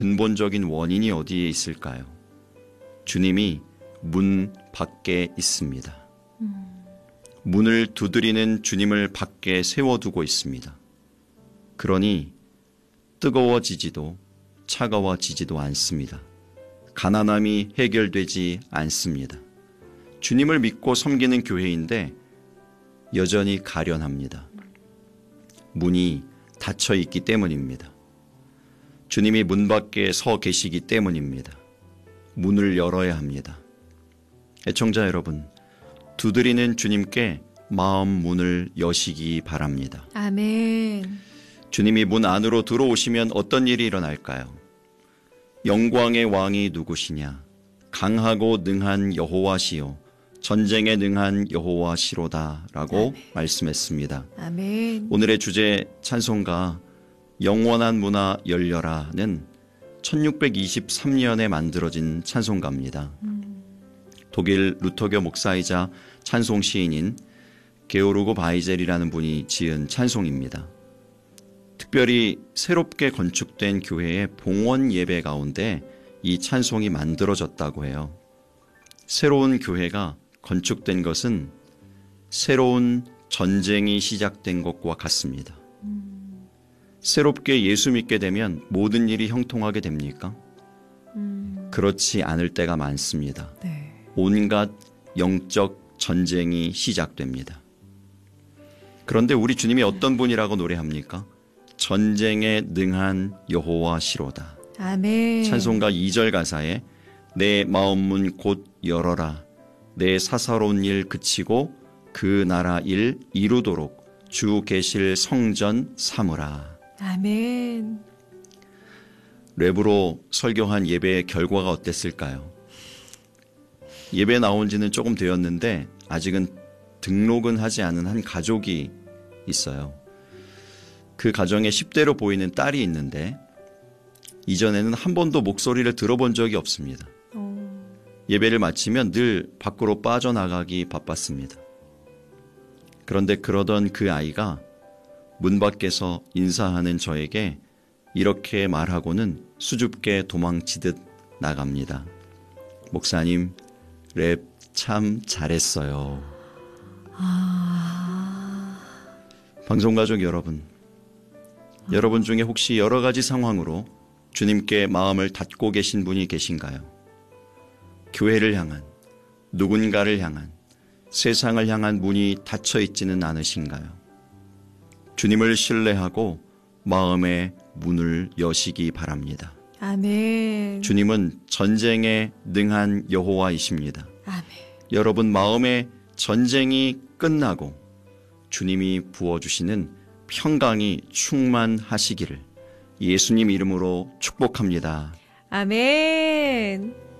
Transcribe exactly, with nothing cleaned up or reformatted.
근본적인 원인이 어디에 있을까요? 주님이 문 밖에 있습니다. 음. 문을 두드리는 주님을 밖에 세워두고 있습니다. 그러니 뜨거워지지도 차가워지지도 않습니다. 가난함이 해결되지 않습니다. 주님을 믿고 섬기는 교회인데 여전히 가련합니다. 문이 닫혀 있기 때문입니다. 주님이 문 밖에 서 계시기 때문입니다. 문을 열어야 합니다. 애청자 여러분, 두드리는 주님께 마음 문을 여시기 바랍니다. 아멘. 주님이 문 안으로 들어오시면 어떤 일이 일어날까요? 영광의 왕이 누구시냐? 강하고 능한 여호와시요 전쟁에 능한 여호와시로다 라고 아멘. 말씀했습니다. 아멘. 오늘의 주제 찬송가 영원한 문화 열려라는 천육백이십삼 년에 만들어진 찬송가입니다. 음. 독일 루터교 목사이자 찬송 시인인 게오르고 바이젤이라는 분이 지은 찬송입니다. 특별히 새롭게 건축된 교회의 봉헌 예배 가운데 이 찬송이 만들어졌다고 해요. 새로운 교회가 건축된 것은 새로운 전쟁이 시작된 것과 같습니다. 음. 새롭게 예수 믿게 되면 모든 일이 형통하게 됩니까? 음. 그렇지 않을 때가 많습니다. 네. 온갖 영적 전쟁이 시작됩니다. 그런데 우리 주님이 어떤 분이라고 노래합니까? 전쟁에 능한 여호와시로다. 아멘. 찬송가 이 절 가사에 내 마음문 곧 열어라. 내 사사로운 일 그치고 그 나라 일 이루도록 주 계실 성전 삼으라. 아멘. 랩으로 설교한 예배의 결과가 어땠을까요? 예배 나온 지는 조금 되었는데 아직은 등록은 하지 않은 한 가족이 있어요. 그 가정에 십 대로 보이는 딸이 있는데 이전에는 한 번도 목소리를 들어본 적이 없습니다. 어. 예배를 마치면 늘 밖으로 빠져나가기 바빴습니다. 그런데 그러던 그 아이가 문 밖에서 인사하는 저에게 이렇게 말하고는 수줍게 도망치듯 나갑니다. 목사님, 랩 참 잘했어요. 아. 방송가족 여러분, 아. 여러분 중에 혹시 여러 가지 상황으로 주님께 마음을 닫고 계신 분이 계신가요? 교회를 향한, 누군가를 향한, 세상을 향한 문이 닫혀 있지는 않으신가요? 주님을 신뢰하고 마음의 문을 여시기 바랍니다. 아멘. 주님은 전쟁에 능한 여호와이십니다. 아멘. 여러분 마음의 전쟁이 끝나고 주님이 부어주시는 평강이 충만하시기를 예수님 이름으로 축복합니다. 아멘.